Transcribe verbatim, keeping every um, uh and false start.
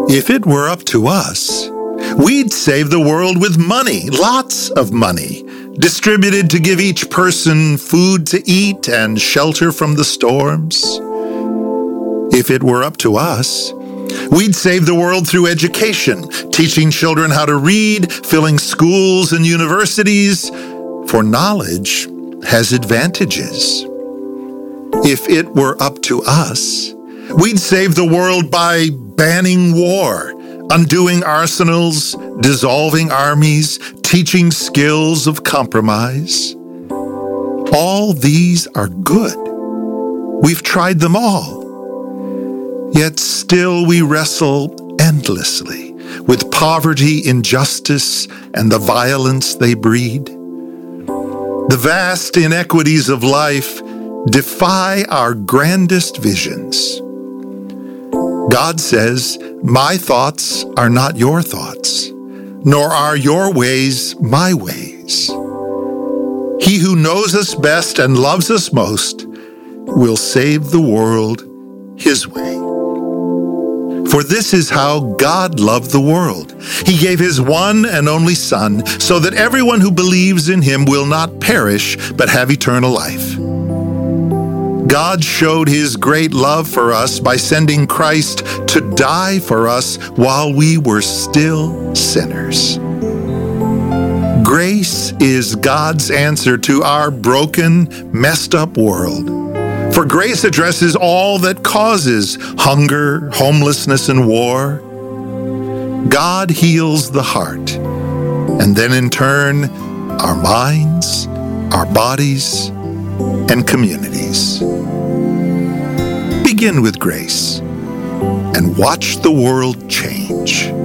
If it were up to us, we'd save the world with money, lots of money, distributed to give each person food to eat and shelter from the storms. If it were up to us, we'd save the world through education, teaching children how to read, filling schools and universities, for knowledge has advantages. If it were up to us, we'd save the world by banning war, undoing arsenals, dissolving armies, teaching skills of compromise. All these are good. We've tried them all. Yet still we wrestle endlessly with poverty, injustice, and the violence they breed. The vast inequities of life defy our grandest visions. God says, "My thoughts are not your thoughts, nor are your ways my ways." He who knows us best and loves us most will save the world his way. For this is how God loved the world. He gave his one and only Son, so that everyone who believes in him will not perish, but have eternal life. God showed his great love for us by sending Christ to die for us while we were still sinners. Grace is God's answer to our broken, messed up world. For grace addresses all that causes hunger, homelessness, and war. God heals the heart, and then in turn, our minds, our bodies, and communities. Begin with grace and watch the world change.